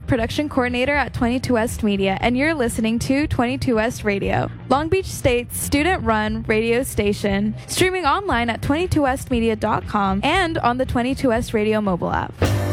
production coordinator at 22 West Media, and you're listening to 22 West Radio, Long Beach State's student-run radio station, streaming online at 22westmedia.com and on the 22 West Radio mobile app.